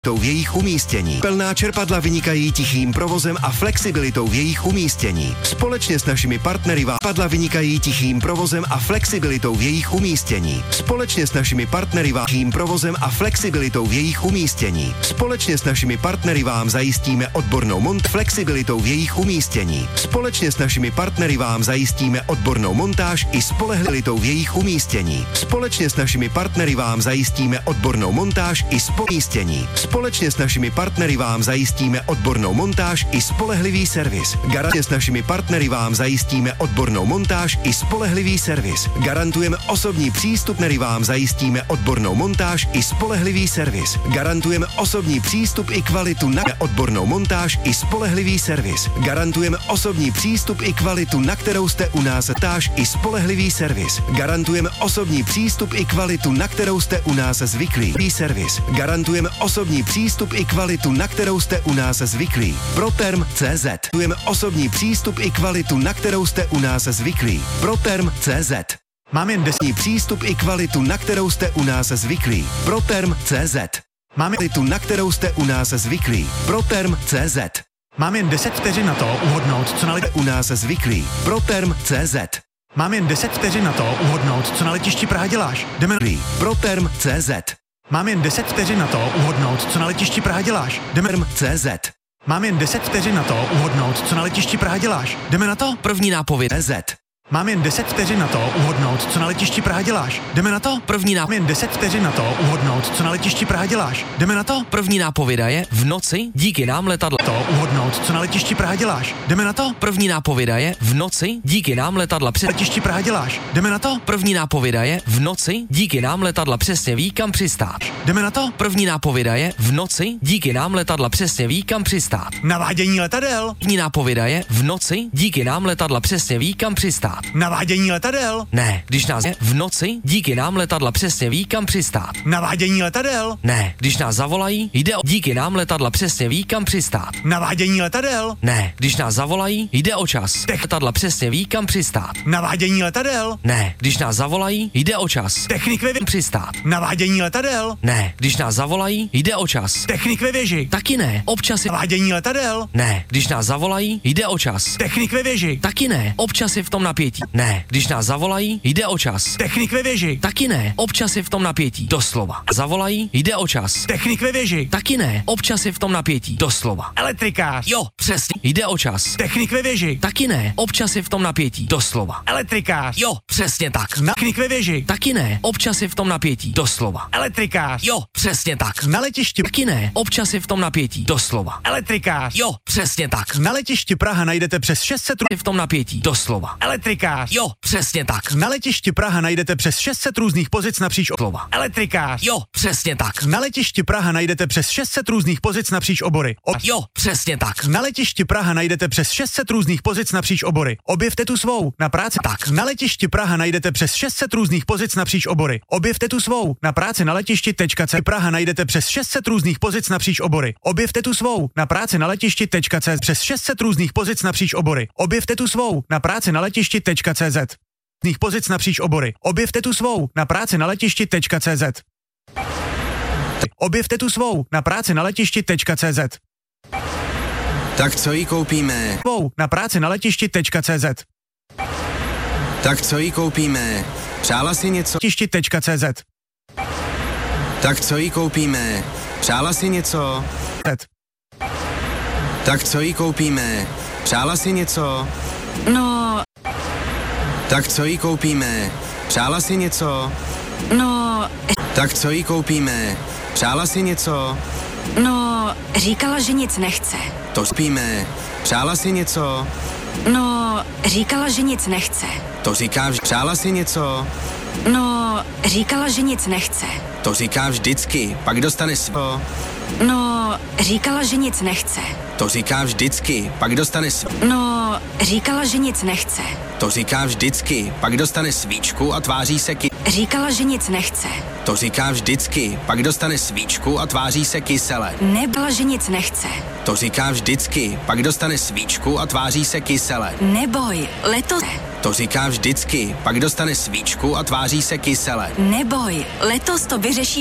v jejich umístění. Pelná čerpadla vynikají tichým provozem a flexibilitou v jejich umístění. Společně s našimi partnery čerpadla vynikají tichým provozem a flexibilitou v jejich umístění. Společně s našimi partnery tichým provozem a flexibilitou v jejich umístění. Společně s našimi partnery vám zajistíme odbornou flexibilitou v jejich umístění. Společně s našimi partnery vám zajistíme odbornou montáž i spolehlivost v jejich umístění. Společně s našimi partnery vám zajistíme odbornou montáž i umístění. Společně s našimi partnery vám zajistíme odbornou montáž i spolehlivý servis. Garantujeme s našimi partnery vám zajistíme odbornou montáž i spolehlivý servis. Garantujeme osobní přístup, vám zajistíme odbornou montáž i spolehlivý servis. Garantujeme osobní přístup i kvalitu na odbornou montáž i spolehlivý servis. Garantujeme osobní přístup i kvalitu, na kterou jste u nás montáž i spolehlivý servis. Garantujeme osobní přístup i kvalitu, na kterou jste u nás zvyklí. Servis. Garantujeme osobní přístup i kvalitu, na kterou jste u nás zvyklí. Proterm.cz. Garantujeme osobní přístup i kvalitu, na kterou jste u nás zvyklí. Proterm.cz. Mám jen přístup i kvalitu, na kterou jste u nás zvyklí. Proterm.cz. Máme kvalitu, na kterou jste u nás zvyklí. Proterm.cz. Mám jen 10 vteřin na to uhodnout, co na u nás zvyklí. Proterm.cz. Mám jen 10 vteřin na to uhodnout, co na letišti Praha děláš. Jdeme Proterm.cz. Mám jen 10 vteřin na to uhodnout, co na letišti Praha děláš. Jdeme CZ. Mám jen 10 vteřin na to uhodnout, co na letišti Praha děláš. Jdeme na to? První nápověda. CZ. Mám jen 10 vteřin na to uhodnout, co na letišti Praha děláš. Jdeme na to? První nápověda. Mám jen 10 vteřin na to uhodnout, co na letišti Praha děláš. Jdeme na to? První nápověda je v noci díky nám letadla. To uhodnout, co na letišti Praha děláš. Jdeme na to? První nápověda je v noci díky nám letadla přes letišti Praha děláš. Jdeme na to? První nápověda je v noci díky nám letadla přesně ví, kam přistát. Jdeme na to? První nápověda je v noci díky nám letadla přesně ví, kam přistát. Navádění letadel. První nápověda je v noci díky nám letadla přesně ví, kam přistát. Navádění letadel? Ne, když nás je v noci, díky nám letadla přesně ví, kam přistát. Navádění letadel? Ne, když nás zavolají, jde o díky nám letadla přesně ví, kam přistát. Navádění letadel? Ne, když nás zavolají, jde o čas. Letadla přesně ví, kam přistát. Navádění letadel? Ne, když nás zavolají, jde o čas. Technik ve přistát. Navádění letadel? Ne, když nás zavolají, jde o čas. Technik ve věži? Taky ne, občas je navádění letadel? Ne, když nás zavolají, jde o čas. Technik ve věži? Taky ne, občas je v tom napětí. Ne, když nás zavolají, jde o čas. Technik ve věži? Taky ne, občas je v tom napětí. Doslova. Zavolají, jde o čas. Technik ve věži? Taky ne, občas je v tom napětí. Doslova. Elektrikář? Jo, přesně. Jde o čas. Technik ve věži? Taky ne, občas je v tom napětí. Doslova. Elektrikář? Jo, přesně tak. Technik ve věži? Taky ne, občas je v tom napětí. Doslova. Elektrikář? Jo, přesně tak. Na letišti? Taky ne, občas je v tom napětí. Doslova. Elektrikář? Jo, přesně tak. Na letišti Praha najdete přes 600 v tom napětí. Doslova. Elektrikář? Jo, přesně tak. Na letišti Praha najdete přes 600 různých pozic napříč slova. Elektrikář? Jo, přesně tak. Na letišti Praha najdete přes 600 různých pozic napříč obory. Jo, přesně tak. Na letišti Praha najdete přes 600 různých pozic napříč obory. Objevte tu svou. Na práci tak. Na letišti Praha najdete přes 600 různých pozic napříč obory. Objevte tu svou. Na práci na letišti.cz Praha najdete přes 600 různých pozic napříč obory. Objevte tu svou. Na práci na letišti.cz přes 600 různých pozic napříč obory. Objevte tu svou. Na práci na letišti.cz pozic napříč obory. Objevte tu svou. Na práci na letišti.cz. Objevte tu svou. Na práci na letišti.cz. Tak co jí koupíme? Svou. Na práci na letišti.cz. Tak co jí koupíme? Přála si něco? Letišti.cz. Tak co jí koupíme? Přála si něco? Tak co jí koupíme? Přála si něco? No. Tak co jí koupíme? Přála si něco? No. Tak co jí koupíme? Přála si něco? No, říkala, že nic nechce. To spíme. Přála si něco? No, říkala, že nic nechce. To říká přála si něco? No, říkala, že nic nechce. To říká vždycky, pak dostane svého. No, říkala, že nic nechce. To říká vždycky, pak dostane No, říkala, že nic nechce. To říká vždycky, pak dostane svíčku a tváří se Říkala, že nic nechce. To říká vždycky, pak dostane svíčku a tváří se kysele. Nebyla, že nic nechce. To říká vždycky, pak dostane svíčku a tváří se kysele. Neboj, letos. To říká vždycky, pak dostane svíčku a tváří se kysele. Neboj, letos to vyřeší.